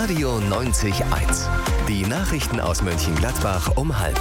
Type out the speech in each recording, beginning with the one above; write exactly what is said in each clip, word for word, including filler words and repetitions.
Radio neunzig eins. Die Nachrichten aus Mönchengladbach um halb.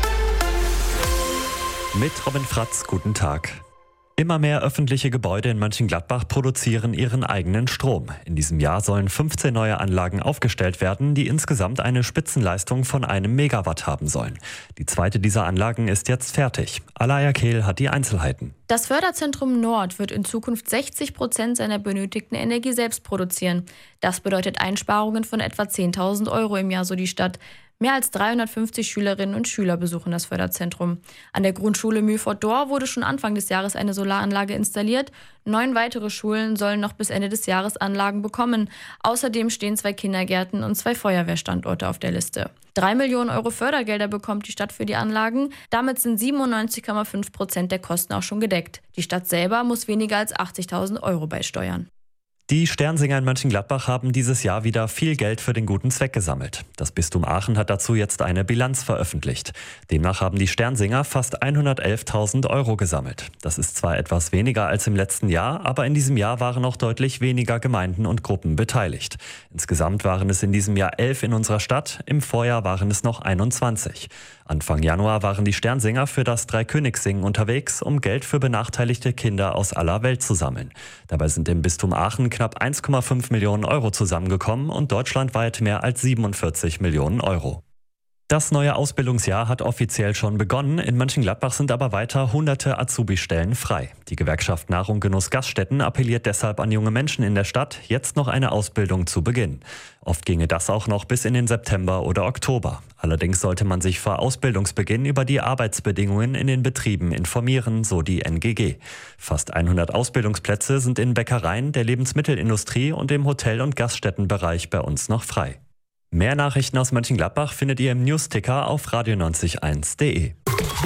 Mit Robin Fratz, guten Tag. Immer mehr öffentliche Gebäude in Mönchengladbach produzieren ihren eigenen Strom. In diesem Jahr sollen fünfzehn neue Anlagen aufgestellt werden, die insgesamt eine Spitzenleistung von einem Megawatt haben sollen. Die zweite dieser Anlagen ist jetzt fertig. Alaya Kehl hat die Einzelheiten. Das Förderzentrum Nord wird in Zukunft sechzig Prozent seiner benötigten Energie selbst produzieren. Das bedeutet Einsparungen von etwa zehntausend Euro im Jahr, so die Stadt. Mehr als dreihundertfünfzig Schülerinnen und Schüler besuchen das Förderzentrum. An der Grundschule Mühlfort-Dor wurde schon Anfang des Jahres eine Solaranlage installiert. Neun weitere Schulen sollen noch bis Ende des Jahres Anlagen bekommen. Außerdem stehen zwei Kindergärten und zwei Feuerwehrstandorte auf der Liste. Drei Millionen Euro Fördergelder bekommt die Stadt für die Anlagen. Damit sind siebenundneunzig Komma fünf Prozent der Kosten auch schon gedeckt. Die Stadt selber muss weniger als achtzigtausend Euro beisteuern. Die Sternsinger in Mönchengladbach haben dieses Jahr wieder viel Geld für den guten Zweck gesammelt. Das Bistum Aachen hat dazu jetzt eine Bilanz veröffentlicht. Demnach haben die Sternsinger fast hundertelftausend Euro gesammelt. Das ist zwar etwas weniger als im letzten Jahr, aber in diesem Jahr waren noch deutlich weniger Gemeinden und Gruppen beteiligt. Insgesamt waren es in diesem Jahr elf in unserer Stadt, im Vorjahr waren es noch einundzwanzig. Anfang Januar waren die Sternsinger für das Dreikönigssingen unterwegs, um Geld für benachteiligte Kinder aus aller Welt zu sammeln. Dabei sind im Bistum Aachen knapp eins Komma fünf Millionen Euro zusammengekommen und deutschlandweit mehr als siebenundvierzig Millionen Euro. Das neue Ausbildungsjahr hat offiziell schon begonnen. In Mönchengladbach sind aber weiter hunderte Azubi-Stellen frei. Die Gewerkschaft Nahrung Genuss Gaststätten appelliert deshalb an junge Menschen in der Stadt, jetzt noch eine Ausbildung zu beginnen. Oft ginge das auch noch bis in den September oder Oktober. Allerdings sollte man sich vor Ausbildungsbeginn über die Arbeitsbedingungen in den Betrieben informieren, so die N G G. Fast hundert Ausbildungsplätze sind in Bäckereien, der Lebensmittelindustrie und im Hotel- und Gaststättenbereich bei uns noch frei. Mehr Nachrichten aus Mönchengladbach findet ihr im Newsticker auf radio neunzig eins punkt de.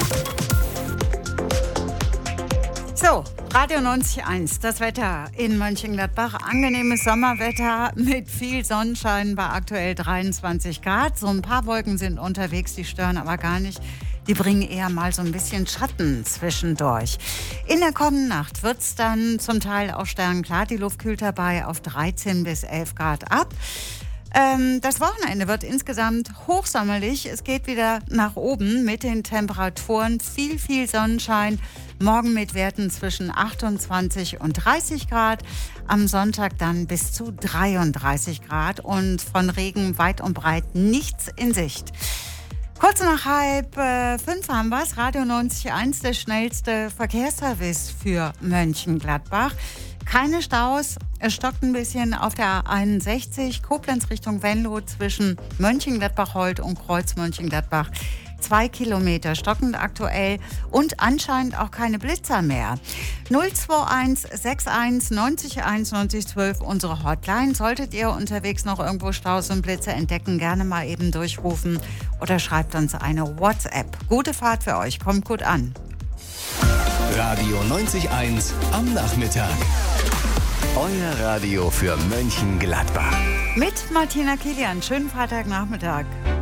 So, Radio neunzig eins, das Wetter in Mönchengladbach. Angenehmes Sommerwetter mit viel Sonnenschein bei aktuell dreiundzwanzig Grad. So ein paar Wolken sind unterwegs, die stören aber gar nicht. Die bringen eher mal so ein bisschen Schatten zwischendurch. In der kommenden Nacht wird es dann zum Teil auch sternklar. Die Luft kühlt dabei auf dreizehn bis elf Grad ab. Ähm, das Wochenende wird insgesamt hochsommerlich. Es geht wieder nach oben mit den Temperaturen. Viel, viel Sonnenschein. Morgen mit Werten zwischen achtundzwanzig und dreißig Grad. Am Sonntag dann bis zu dreiunddreißig Grad. Und von Regen weit und breit nichts in Sicht. Kurz nach halb äh, fünf haben wir es. Radio neunzig Komma eins, der schnellste Verkehrsservice für Mönchengladbach. Keine Staus, es stockt ein bisschen auf der A einundsechzig, Koblenz Richtung Venlo zwischen Mönchengladbach-Holt und Kreuz Mönchengladbach. Zwei Kilometer stockend aktuell und anscheinend auch keine Blitzer mehr. null zwei eins sechs eins neun eins neun eins eins zwei, unsere Hotline. Solltet ihr unterwegs noch irgendwo Staus und Blitzer entdecken, gerne mal eben durchrufen oder schreibt uns eine WhatsApp. Gute Fahrt für euch, kommt gut an. Radio neunzig eins am Nachmittag. Euer Radio für Mönchengladbach. Mit Martina Kilian. Schönen Freitagnachmittag.